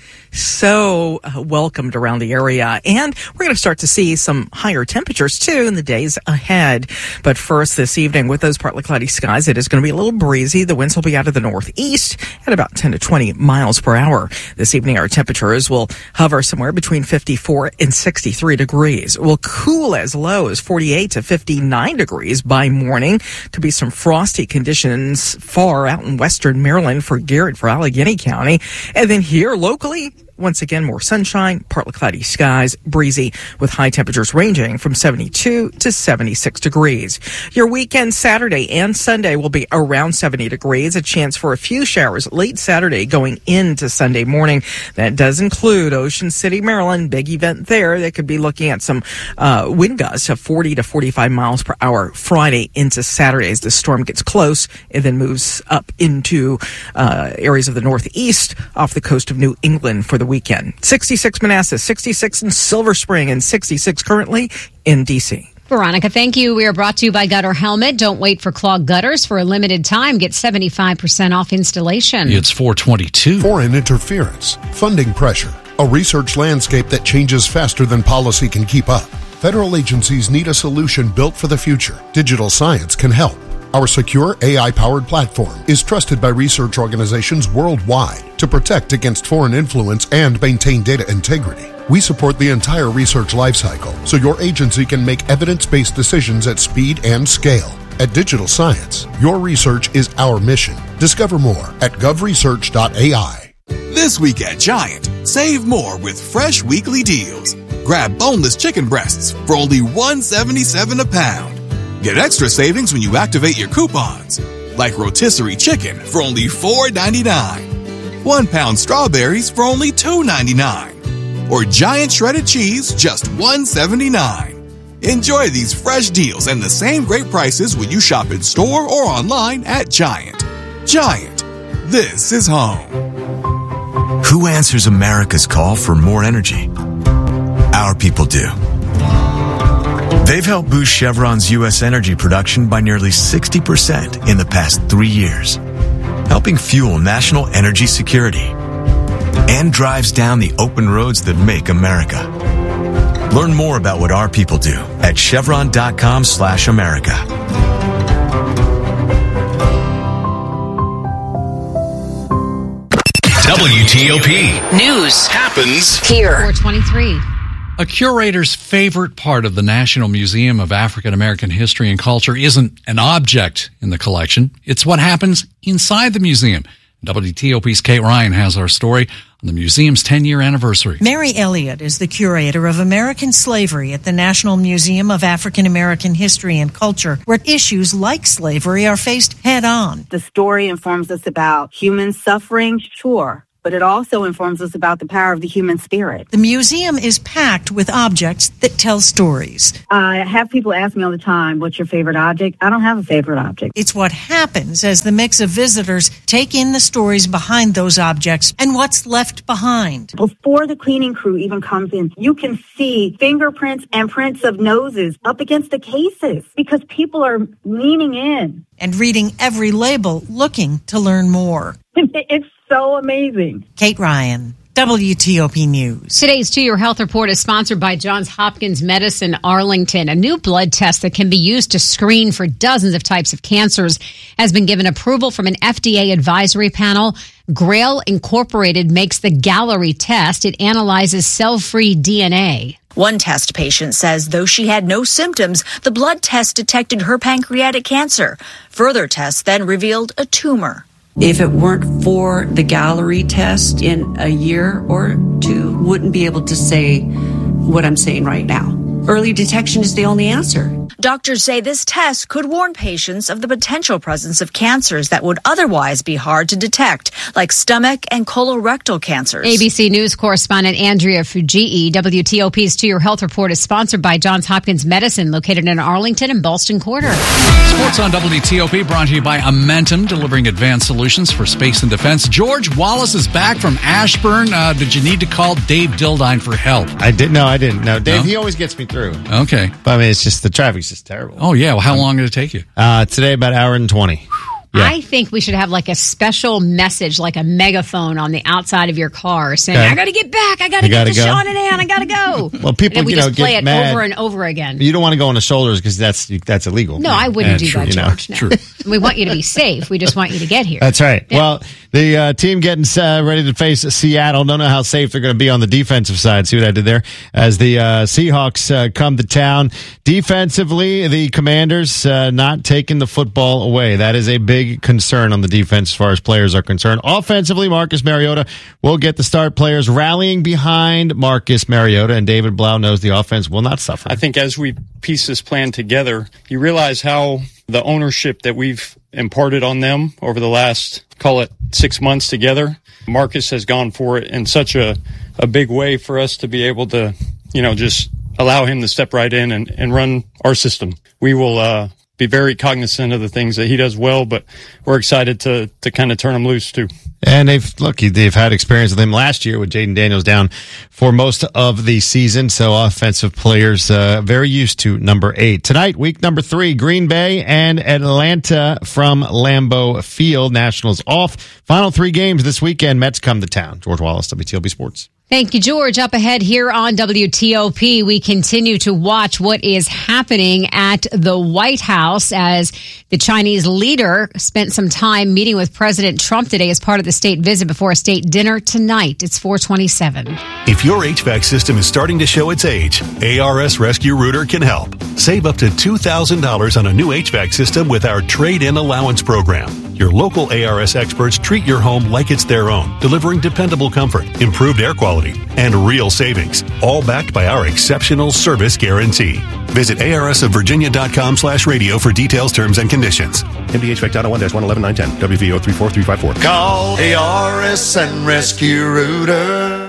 so uh, welcomed around the area. And we're going to start to see some higher temperatures, too, in the days ahead. But first, this evening, with those partly cloudy skies, it is going to be a little breezy. The winds will be out of the northeast at about ten to twenty miles per hour. This evening, our temperatures will hover somewhere between fifty-four and sixty-three degrees. Will cool as low as forty-eight to fifty-nine degrees by morning. Could be some frosty conditions far out in western Maryland for Garrett, for Allegheny County. And then here locally, once again, more sunshine, partly cloudy skies, breezy, with high temperatures ranging from seventy-two to seventy-six degrees. Your weekend Saturday and Sunday will be around seventy degrees. A chance for a few showers late Saturday going into Sunday morning. That does include Ocean City, Maryland. Big event there. They could be looking at some uh, wind gusts of forty to forty-five miles per hour Friday into Saturday as the storm gets close and then moves up into uh, areas of the northeast off the coast of New England for the weekend. sixty-six Manassas, sixty-six in Silver Spring, and sixty-six currently in D C. Veronica, thank you. We are brought to you by Gutter Helmet. Don't wait for clogged gutters. For a limited time, get seventy-five percent off installation. It's four twenty-two. Foreign interference, funding pressure, a research landscape that changes faster than policy can keep up. Federal agencies need a solution built for the future. Digital science can help. Our secure A I-powered platform is trusted by research organizations worldwide to protect against foreign influence and maintain data integrity. We support the entire research lifecycle so your agency can make evidence-based decisions at speed and scale. At Digital Science, your research is our mission. Discover more at gov research dot A I. This week at Giant, save more with fresh weekly deals. Grab boneless chicken breasts for only one dollar seventy-seven a pound. Get extra savings when you activate your coupons, like rotisserie chicken for only four ninety-nine, one pound strawberries for only two ninety-nine, or Giant shredded cheese, just one seventy-nine. Enjoy these fresh deals and the same great prices when you shop in store or online at Giant. Giant, this is home. Who answers America's call for more energy? Our people do. They've helped boost Chevron's U S energy production by nearly sixty percent in the past three years, helping fuel national energy security, and drives down the open roads that make America. Learn more about what our people do at chevron.com slash America. W T O P News happens here. four twenty-three. A curator's favorite part of the National Museum of African American History and Culture isn't an object in the collection. It's what happens inside the museum. W T O P's Kate Ryan has our story on the museum's ten-year anniversary. Mary Elliott is the curator of American slavery at the National Museum of African American History and Culture, where issues like slavery are faced head-on. The story informs us about human suffering, sure, but it also informs us about the power of the human spirit. The museum is packed with objects that tell stories. I have people ask me all the time, what's your favorite object? I don't have a favorite object. It's what happens as the mix of visitors take in the stories behind those objects and what's left behind. Before the cleaning crew even comes in, you can see fingerprints and prints of noses up against the cases because people are leaning in. And reading every label, looking to learn more. It's so amazing. Kate Ryan, W T O P News. Today's To Your Health Report is sponsored by Johns Hopkins Medicine Arlington. A new blood test that can be used to screen for dozens of types of cancers has been given approval from an F D A advisory panel. Grail Incorporated makes the Gallery test. It analyzes cell-free D N A. One test patient says though she had no symptoms, the blood test detected her pancreatic cancer. Further tests then revealed a tumor. If it weren't for the Gallery test, in a year or two, wouldn't be able to say what I'm saying right now. Early detection is the only answer. Doctors say this test could warn patients of the potential presence of cancers that would otherwise be hard to detect, like stomach and colorectal cancers. A B C News correspondent Andrea Fujii. W T O P's To Your Health Report is sponsored by Johns Hopkins Medicine, located in Arlington and Ballston Quarter. Sports on W T O P brought to you by Amentum, delivering advanced solutions for space and defense. George Wallace is back from Ashburn. Uh, did you need to call Dave Dildine for help? I did. No, I didn't. No, Dave, No? he always gets me through. Okay. But I mean, it's just the traffic's just terrible. Oh, yeah. Well, how long did it take you? Uh, today, about an hour and twenty. Yeah. I think we should have like a special message, like a megaphone on the outside of your car saying, Okay. I got to get back. I got to You get gotta to go. Sean and Ann. I got to go. Well, people, and then we you know, just play get it mad. over and over again. You don't want to go on the shoulders because that's that's illegal. No, I wouldn't do that, you know, George. No. True. We want you to be safe. We just want you to get here. That's right. Yeah. Well, the uh, team getting uh, ready to face Seattle. Don't know how safe they're going to be on the defensive side. See what I did there? As the uh, Seahawks uh, come to town. Defensively, the Commanders uh, not taking the football away. That is a big concern on the defense as far as players are concerned. Offensively, Marcus Mariota will get the start. Players rallying behind Marcus Mariota, and David Blau knows the offense will not suffer. I think as we piece this plan together, you realize how the ownership that we've imparted on them over the last, call it six months together, Marcus has gone for it in such a, a big way for us to be able to, you know, just allow him to step right in and, and run our system. We will uh, be very cognizant of the things that he does well, but we're excited to to kind of turn him loose too. And they've look, they've had experience with him last year with Jaden Daniels down for most of the season. So offensive players uh, very used to number eight. Tonight, week number three, Green Bay and Atlanta from Lambeau Field. Nationals off. Final three games this weekend. Mets come to town. George Wallace, W T O P Sports. Thank you, George. Up ahead here on W T O P, we continue to watch what is happening at the White House as the Chinese leader spent some time meeting with President Trump today as part of the state visit before a state dinner tonight. It's four twenty-seven. If your H V A C system is starting to show its age, A R S Rescue Rooter can help. Save up to two thousand dollars on a new H V A C system with our trade-in allowance program. Your local A R S experts treat your home like it's their own, delivering dependable comfort, improved air quality, and real savings, all backed by our exceptional service guarantee. Visit arsofvirginia.com slash radio for details, terms, and conditions. M D H V A C dot oh one dash one eleven nine ten, W V O three four three five four. Call A R S and Rescue Rooter.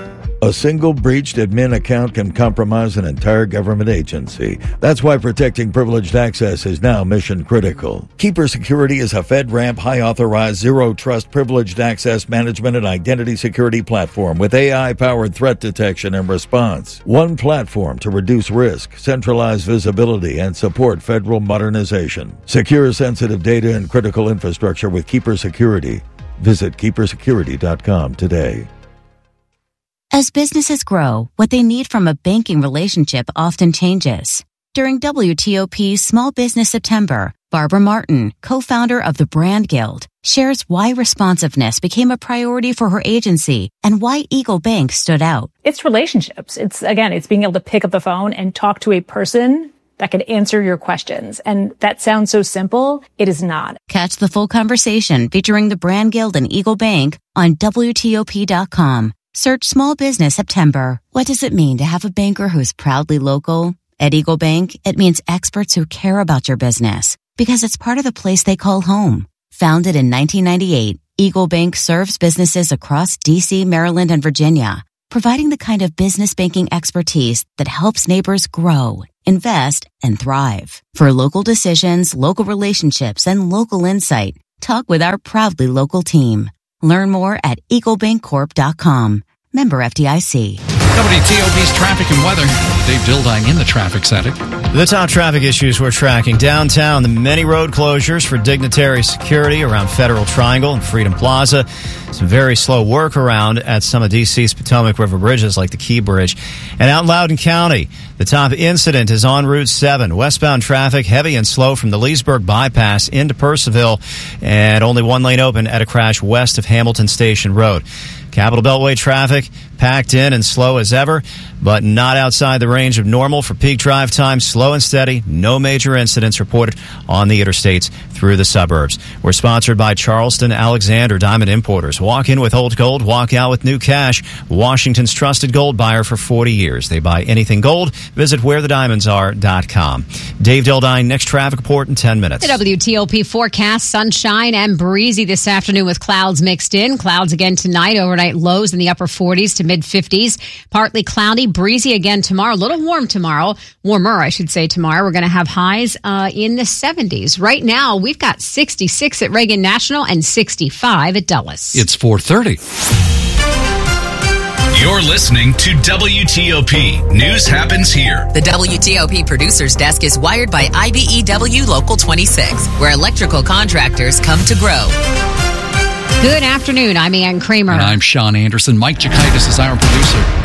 A single breached admin account can compromise an entire government agency. That's why protecting privileged access is now mission critical. Keeper Security is a FedRAMP high-authorized, zero-trust privileged access management and identity security platform with A I-powered threat detection and response. One platform to reduce risk, centralize visibility, and support federal modernization. Secure sensitive data and critical infrastructure with Keeper Security. Visit keeper security dot com today. As businesses grow, what they need from a banking relationship often changes. During W T O P Small Business September, Barbara Martin, co-founder of the Brand Guild, shares why responsiveness became a priority for her agency and why Eagle Bank stood out. It's relationships. It's, again, it's being able to pick up the phone and talk to a person that could answer your questions. And that sounds so simple. It is not. Catch the full conversation featuring the Brand Guild and Eagle Bank on W T O P dot com. Search Small Business September. What does it mean to have a banker who's proudly local? At Eagle Bank, it means experts who care about your business because it's part of the place they call home. Founded in nineteen ninety-eight, Eagle Bank serves businesses across D C, Maryland, and Virginia, providing the kind of business banking expertise that helps neighbors grow, invest, and thrive. For local decisions, local relationships, and local insight, talk with our proudly local team. Learn more at eagle bank corp dot com. Member F D I C. W T O P's traffic and weather. Dave Dildine in the traffic center. The top traffic issues we're tracking. Downtown, the many road closures for dignitary security around Federal Triangle and Freedom Plaza. Some very slow work around at some of D C's Potomac River bridges like the Key Bridge. And out in Loudoun County, the top incident is on Route seven. Westbound traffic heavy and slow from the Leesburg bypass into Purcellville, and only one lane open at a crash west of Hamilton Station Road. Capital Beltway traffic packed in and slow as ever, but not outside the range of normal for peak drive time. Slow and steady. No major incidents reported on the interstates through the suburbs. We're sponsored by Charleston Alexander Diamond Importers. Walk in with old gold, walk out with new cash. Washington's trusted gold buyer for forty years. They buy anything gold. Visit where the diamonds are dot com. Dave Dildine, next traffic report in ten minutes. The W T O P forecast, sunshine and breezy this afternoon with clouds mixed in. Clouds again tonight, overnight lows in the upper forties to mid fifties. Partly cloudy, breezy again tomorrow. A little warm tomorrow. Warmer, I should say, tomorrow. We're going to have highs uh, in the seventies. Right now, we've got sixty-six at Reagan National and sixty-five at Dulles. It's four thirty. You're listening to W T O P. News happens here. The W T O P producer's desk is wired by I B E W Local twenty-six, where electrical contractors come to grow. Good afternoon. I'm Ann Kramer. And I'm Sean Anderson. Mike Jakaitis is our producer.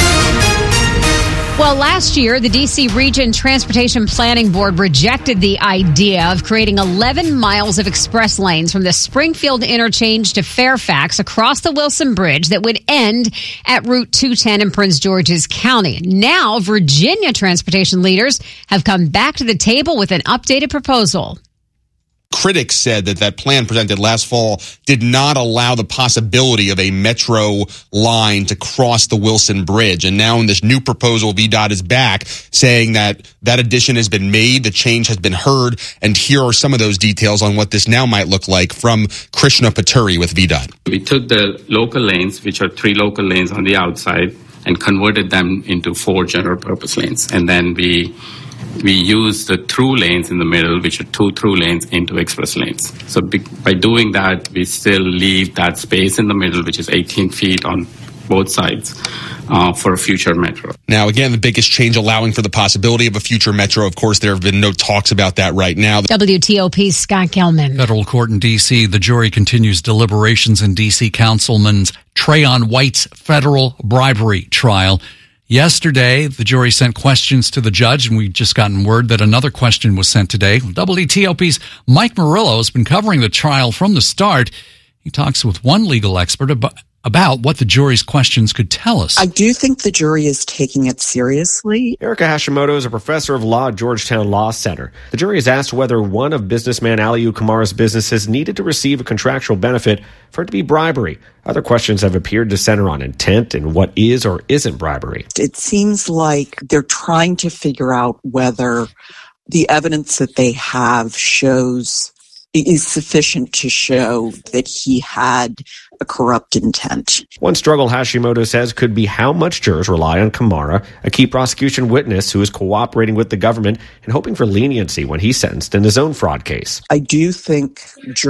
Well, last year, the D C Region Transportation Planning Board rejected the idea of creating eleven miles of express lanes from the Springfield interchange to Fairfax across the Wilson Bridge that would end at Route two ten in Prince George's County. Now, Virginia transportation leaders have come back to the table with an updated proposal. Critics said that that plan presented last fall did not allow the possibility of a metro line to cross the Wilson Bridge. And now in this new proposal, V DOT is back saying that that addition has been made, the change has been heard, and here are some of those details on what this now might look like from Krishna Paturi with V DOT. We took the local lanes, which are three local lanes on the outside, and converted them into four general purpose lanes. And then we We use the through lanes in the middle, which are two through lanes, into express lanes. So be, by doing that, we still leave that space in the middle, which is eighteen feet on both sides, uh, for a future metro. Now, again, the biggest change allowing for the possibility of a future metro. Of course, there have been no talks about that right now. W T O P's Scott Gelman. Federal court in D C. The jury continues deliberations in D C. Councilman Trayon White's federal bribery trial. Yesterday, the jury sent questions to the judge, and we've just gotten word that another question was sent today. W T O P's Mike Murillo has been covering the trial from the start. He talks with one legal expert about, about what the jury's questions could tell us. I do think the jury is taking it seriously. Erica Hashimoto is a professor of law at Georgetown Law Center. The jury is asked whether one of businessman Aliu Kumar's businesses needed to receive a contractual benefit for it to be bribery. Other questions have appeared to center on intent and what is or isn't bribery. It seems like they're trying to figure out whether the evidence that they have shows is sufficient to show that he had a corrupt intent. One struggle Hashimoto says could be how much jurors rely on Kamara, a key prosecution witness who is cooperating with the government and hoping for leniency when he's sentenced in his own fraud case. I do think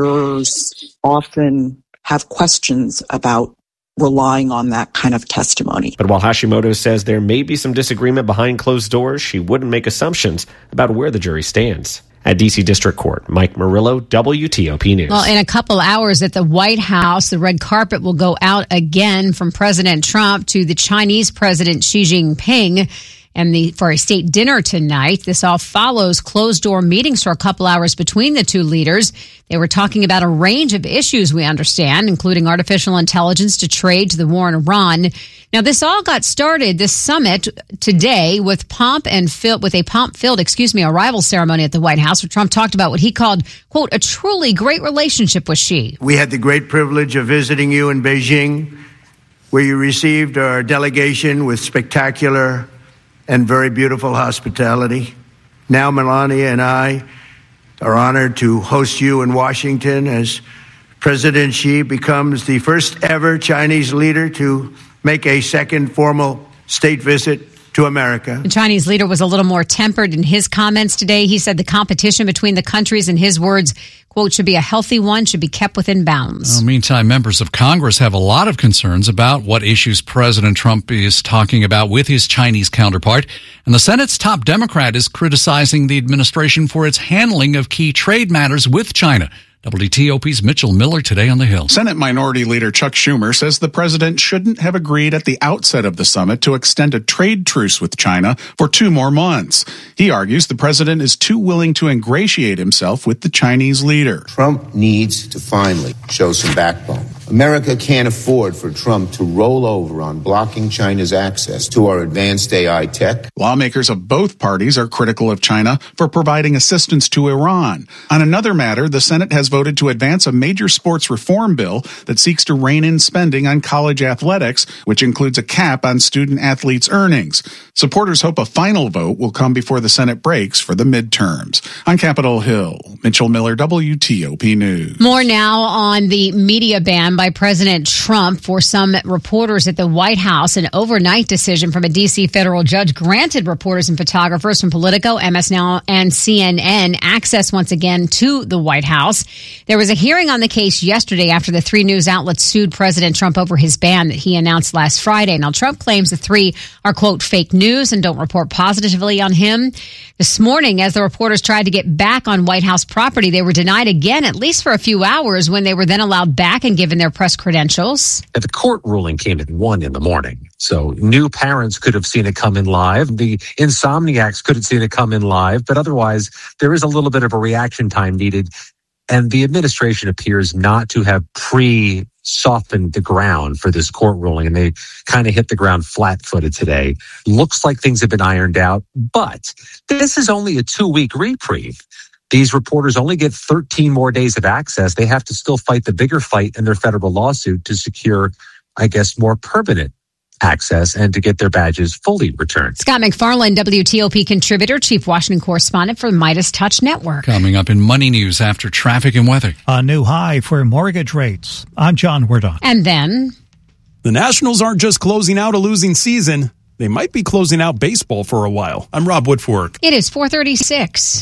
jurors often have questions about relying on that kind of testimony. But while Hashimoto says there may be some disagreement behind closed doors, she wouldn't make assumptions about where the jury stands. At D C District Court, Mike Murillo, W T O P News. Well, in a couple hours at the White House, the red carpet will go out again from President Trump to the Chinese President Xi Jinping and the for a state dinner tonight. This all follows closed-door meetings for a couple hours between the two leaders. They were talking about a range of issues, we understand, including artificial intelligence to trade to the war in Iran. Now, this all got started, this summit today, with pomp and fill, with a pomp-filled, excuse me, arrival ceremony at the White House, where Trump talked about what he called, quote, a truly great relationship with Xi. We had the great privilege of visiting you in Beijing, where you received our delegation with spectacular and very beautiful hospitality. Now Melania and I are honored to host you in Washington as President Xi becomes the first ever Chinese leader to make a second formal state visit to America. The Chinese leader was a little more tempered in his comments today. He said the competition between the countries, in his words, quote, should be a healthy one, should be kept within bounds. Well, meantime, members of Congress have a lot of concerns about what issues President Trump is talking about with his Chinese counterpart. And the Senate's top Democrat is criticizing the administration for its handling of key trade matters with China. W T O P's Mitchell Miller today on the Hill. Senate Minority Leader Chuck Schumer says the president shouldn't have agreed at the outset of the summit to extend a trade truce with China for two more months. He argues the president is too willing to ingratiate himself with the Chinese leader. Trump needs to finally show some backbone. America can't afford for Trump to roll over on blocking China's access to our advanced A I tech. Lawmakers of both parties are critical of China for providing assistance to Iran. On another matter, the Senate has voted to advance a major sports reform bill that seeks to rein in spending on college athletics, which includes a cap on student athletes' earnings. Supporters hope a final vote will come before the Senate breaks for the midterms. On Capitol Hill, Mitchell Miller, W T O P News. More now on the media ban by President Trump for some reporters at the White House. An overnight decision from a D C federal judge granted reporters and photographers from Politico, M S Now, and C N N access once again to the White House. There was a hearing on the case yesterday after the three news outlets sued President Trump over his ban that he announced last Friday. Now, Trump claims the three are, quote, fake news and don't report positively on him. This morning, as the reporters tried to get back on White House property, they were denied again, at least for a few hours, when they were then allowed back and given their press credentials. And the court ruling came at one in the morning. So new parents could have seen it come in live. The insomniacs could have seen it come in live. But otherwise, there is a little bit of a reaction time needed. And the administration appears not to have pre-softened the ground for this court ruling. And they kind of hit the ground flat-footed today. Looks like things have been ironed out. But this is only a two-week reprieve. These reporters only get thirteen more days of access. They have to still fight the bigger fight in their federal lawsuit to secure, I guess, more permanent access and to get their badges fully returned. Scott McFarland, W T O P contributor, chief Washington correspondent for the Midas Touch Network. Coming up in Money News after traffic and weather. A new high for mortgage rates. I'm John Werdon. And then the Nationals aren't just closing out a losing season. They might be closing out baseball for a while. I'm Rob Woodfork. It is four thirty-six.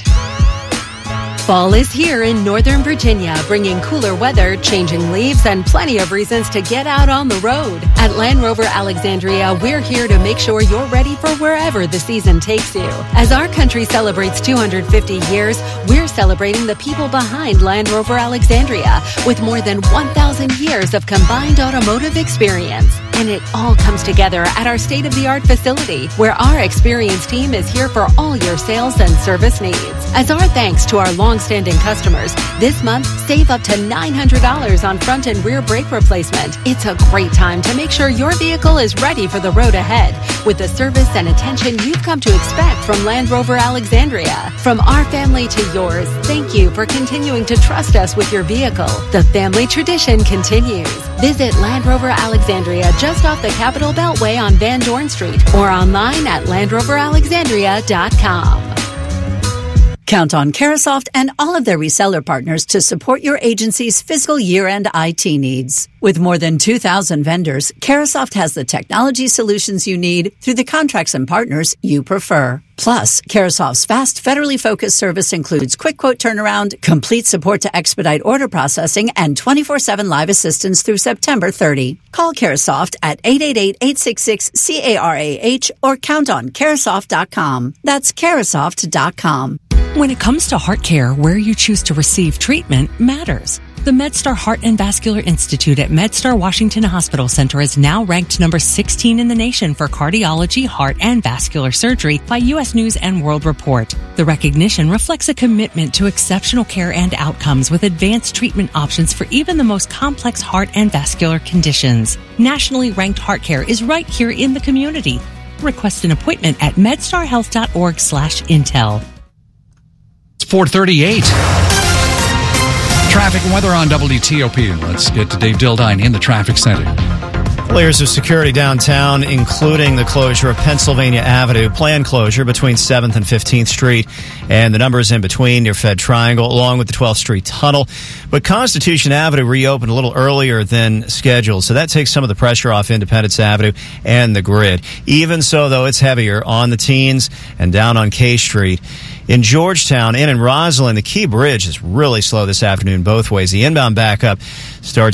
Fall is here in Northern Virginia, bringing cooler weather, changing leaves, and plenty of reasons to get out on the road. At Land Rover Alexandria, we're here to make sure you're ready for wherever the season takes you. As our country celebrates two hundred fifty years, we're celebrating the people behind Land Rover Alexandria with more than one thousand years of combined automotive experience. And it all comes together at our state-of-the-art facility, where our experienced team is here for all your sales and service needs. As our thanks to our long-standing customers, this month, save up to nine hundred dollars on front and rear brake replacement. It's a great time to make sure your vehicle is ready for the road ahead with the service and attention you've come to expect from Land Rover Alexandria. From our family to yours, thank you for continuing to trust us with your vehicle. The family tradition continues. Visit Land Rover Alexandria just off the Capitol Beltway on Van Dorn Street or online at land rover alexandria dot com. Count on Carasoft and all of their reseller partners to support your agency's fiscal year-end I T needs. With more than two thousand vendors, Carasoft has the technology solutions you need through the contracts and partners you prefer. Plus, Carasoft's fast, federally focused service includes quick quote turnaround, complete support to expedite order processing, and twenty-four seven live assistance through September thirtieth. Call Carasoft at eight eight eight, eight six six, C A R A H or count on Carasoft dot com. That's Carasoft dot com. When it comes to heart care, where you choose to receive treatment matters. The MedStar Heart and Vascular Institute at MedStar Washington Hospital Center is now ranked number sixteen in the nation for cardiology, heart, and vascular surgery by U S News and World Report. The recognition reflects a commitment to exceptional care and outcomes with advanced treatment options for even the most complex heart and vascular conditions. Nationally ranked heart care is right here in the community. Request an appointment at medstarhealth.org slash intel. It's four thirty-eight. Traffic and weather on W T O P. Let's get to Dave Dildine in the traffic center. Layers of security downtown, including the closure of Pennsylvania Avenue, planned closure between seventh and fifteenth Street, and the numbers in between near Fed Triangle, along with the twelfth Street Tunnel. But Constitution Avenue reopened a little earlier than scheduled, so that takes some of the pressure off Independence Avenue and the grid. Even so, though, it's heavier on the Teens and down on K Street. In Georgetown and in Roslyn, the Key Bridge is really slow this afternoon both ways. The inbound backup starts